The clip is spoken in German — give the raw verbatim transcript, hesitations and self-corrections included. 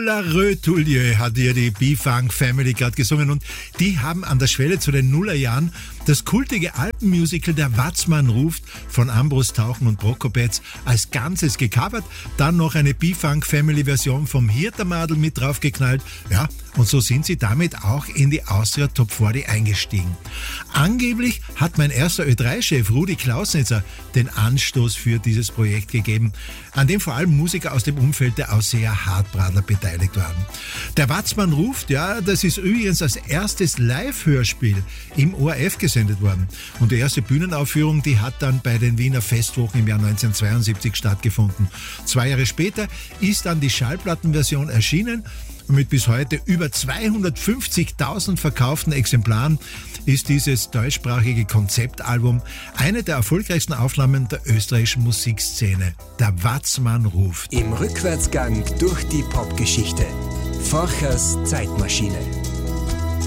Toulareux Toulieu hat hier die B-Funk Family gerade gesungen und die haben an der Schwelle zu den Nullerjahren das kultige Alpenmusical Der Watzmann ruft von Ambros Tauchen und Prokopetz als Ganzes gecovert, dann noch eine B-Funk Family Version vom Hirtermadel mit draufgeknallt, ja, und so sind sie damit auch in die Austria Top vierzig eingestiegen. Angeblich hat mein erster Ö drei Chef Rudi Klausnitzer den Anstoß für dieses Projekt gegeben, an dem vor allem Musiker aus dem Umfeld der Ausseher Hartbradler beteiligt waren. Der Watzmann ruft, ja, das ist übrigens als erstes Live-Hörspiel im O R F gesendet worden. Und die erste Bühnenaufführung, die hat dann bei den Wiener Festwochen im Jahr neunzehnhundertzweiundsiebzig stattgefunden. Zwei Jahre später ist dann die Schallplattenversion erschienen. Und mit bis heute über zweihundertfünfzigtausend verkauften Exemplaren ist dieses deutschsprachige Konzeptalbum eine der erfolgreichsten Aufnahmen der österreichischen Musikszene. Der Watzmann ruft. Im Rückwärtsgang durch die Popgeschichte. Forchers Zeitmaschine.